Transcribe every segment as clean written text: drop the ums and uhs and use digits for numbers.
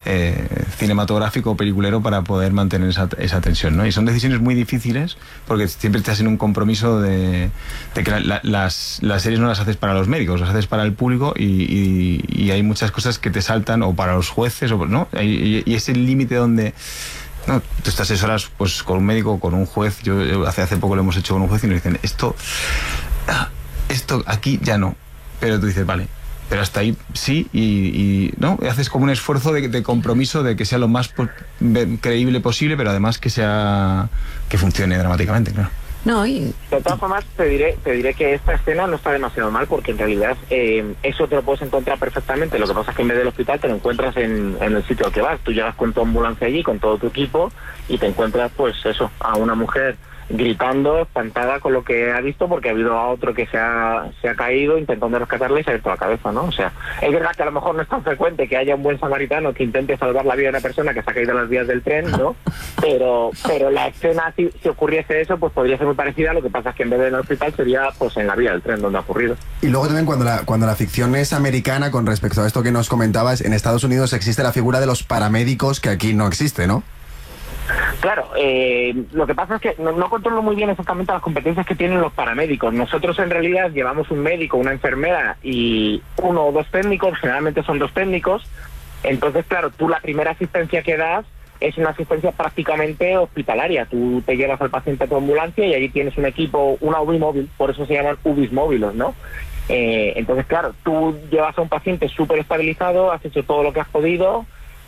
cinematográfico o peliculero para poder mantener esa tensión, ¿no? Y son decisiones muy difíciles porque siempre estás en un compromiso de que las series no las haces para los médicos, las haces para el público y hay muchas cosas que te saltan, o para los jueces, ¿no? Y ese límite donde... No, tú estás 6 horas pues con un médico o con un juez. Yo hace poco lo hemos hecho con un juez y nos dicen esto aquí ya no, pero tú dices vale, pero hasta ahí sí, y no, haces como un esfuerzo de compromiso de que sea lo más creíble posible, pero además que funcione dramáticamente, claro. No, y... De todas formas, te diré que esta escena no está demasiado mal, porque en realidad eso te lo puedes encontrar perfectamente. Lo que pasa es que en vez del hospital te lo encuentras en el sitio al que vas. Tú llegas con tu ambulancia allí, con todo tu equipo, y te encuentras, pues eso, a una mujer gritando, espantada con lo que ha visto, porque ha habido a otro que se ha caído intentando rescatarle y se ha abierto la cabeza, ¿no? O sea, es verdad que a lo mejor no es tan frecuente que haya un buen samaritano que intente salvar la vida de una persona que se ha caído en las vías del tren, ¿no? Pero la escena, si ocurriese eso, pues podría ser muy parecida. Lo que pasa es que en vez de en el hospital sería pues en la vía del tren donde ha ocurrido. Y luego también cuando la ficción es americana, con respecto a esto que nos comentabas, en Estados Unidos existe la figura de los paramédicos, que aquí no existe, ¿no? Claro, lo que pasa es que no controlo muy bien exactamente las competencias que tienen los paramédicos. Nosotros en realidad llevamos un médico, una enfermera y 1 o 2 técnicos, generalmente son 2 técnicos. Entonces, claro, tú la primera asistencia que das es una asistencia prácticamente hospitalaria. Tú te llevas al paciente a tu ambulancia y allí tienes un equipo, una UBI móvil, por eso se llaman UBIs móviles, ¿no? Entonces, claro, tú llevas a un paciente súper estabilizado, has hecho todo lo que has podido,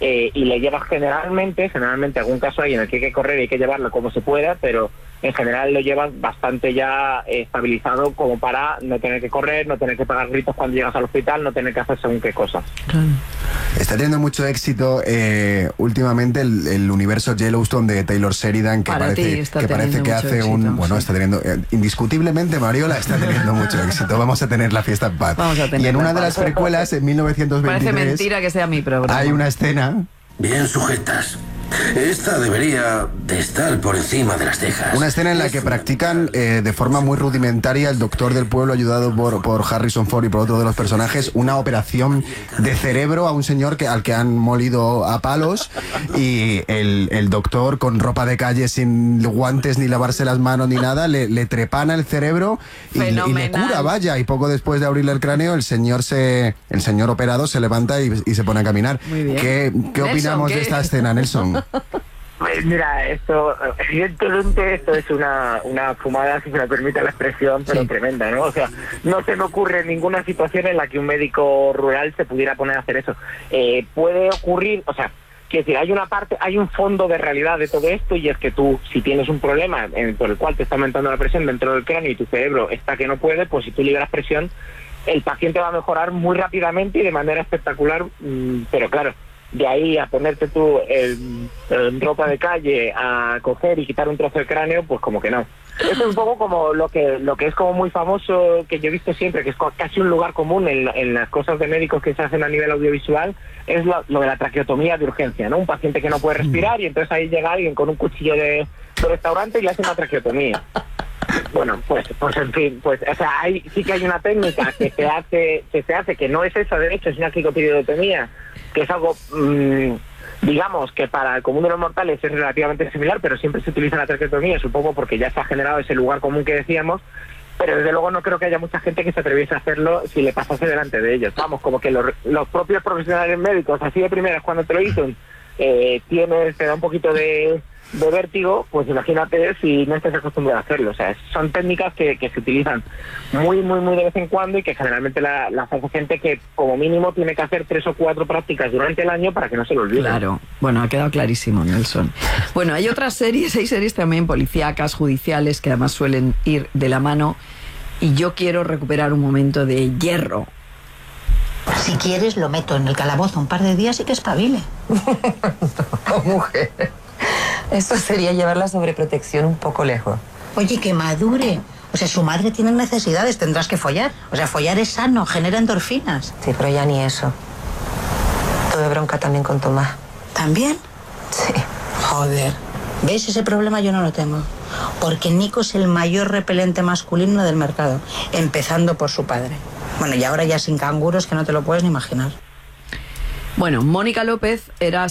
y le llevas generalmente algún caso hay en el que hay que correr y hay que llevarlo como se pueda, pero en general lo llevas bastante ya estabilizado como para no tener que correr, no tener que pegar gritos cuando llegas al hospital, no tener que hacer según qué cosas. Claro. Está teniendo mucho éxito últimamente el universo Yellowstone de Taylor Sheridan, que parece que hace un... éxito, bueno, sí. Está teniendo... indiscutiblemente, Mariola está teniendo mucho éxito. Vamos a tener la fiesta en paz. Y en una de las precuelas, en 1923... Parece mentira que sea mi programa. Hay una escena... Bien sujetas. Esta debería de estar por encima de las cejas. Una escena en la que practican de forma muy rudimentaria el doctor del pueblo, ayudado por Harrison Ford y por otro de los personajes, una operación de cerebro a un señor al que han molido a palos, y el doctor, con ropa de calle, sin guantes ni lavarse las manos ni nada, le trepana el cerebro y le cura, vaya, y poco después de abrirle el cráneo el señor operado se levanta y se pone a caminar. Muy bien. ¿Qué opinamos de esta escena, Nelson? Mira, evidentemente esto es una fumada, si se me permite la expresión, pero sí, tremenda, ¿no? O sea, no se me ocurre ninguna situación en la que un médico rural se pudiera poner a hacer eso. Puede ocurrir, o sea, quiero decir, hay un fondo de realidad de todo esto, y es que tú, si tienes un problema por el cual te está aumentando la presión dentro del cráneo y tu cerebro está que no puede, pues si tú liberas presión, el paciente va a mejorar muy rápidamente y de manera espectacular, pero claro, de ahí a ponerte tú en ropa de calle a coger y quitar un trozo de cráneo, pues como que no. Eso es un poco como lo que es como muy famoso, que yo he visto siempre, que es casi un lugar común en las cosas de médicos que se hacen a nivel audiovisual, es lo de la traqueotomía de urgencia, ¿no? Un paciente que no puede respirar y entonces ahí llega alguien con un cuchillo de restaurante y le hace una traqueotomía. Bueno, pues en fin, pues, o sea, sí que hay una técnica que se hace, que no es esa, de hecho, es una cricopiridiotomía, que es algo, digamos, que para el común de los mortales es relativamente similar, pero siempre se utiliza la traqueotomía, supongo porque ya se ha generado ese lugar común que decíamos, pero desde luego no creo que haya mucha gente que se atreviese a hacerlo si le pasase delante de ellos. Vamos, como que los propios profesionales médicos, así de primeras, cuando te lo dicen, te da un poquito de vértigo, pues imagínate si no estás acostumbrado a hacerlo. O sea, son técnicas que se utilizan muy, muy, muy de vez en cuando, y que generalmente las hace gente que como mínimo tiene que hacer 3 o 4 prácticas durante el año para que no se lo olvide. Claro, bueno, ha quedado clarísimo, Nelson. Bueno, hay series también policíacas, judiciales, que además suelen ir de la mano, y yo quiero recuperar un momento de Hierro. Si quieres, lo meto en el calabozo un par de días y que espabile. No, mujer. Eso sería llevar la sobreprotección un poco lejos. Oye, que madure. O sea, su madre tiene necesidades, tendrás que follar. O sea, follar es sano, genera endorfinas. Sí, pero ya ni eso. Tuve bronca también con Tomás. ¿También? Sí. Joder. ¿Ves? Ese problema yo no lo tengo. Porque Nico es el mayor repelente masculino del mercado, empezando por su padre. Bueno, y ahora ya sin canguros, que no te lo puedes ni imaginar. Bueno, Mónica López era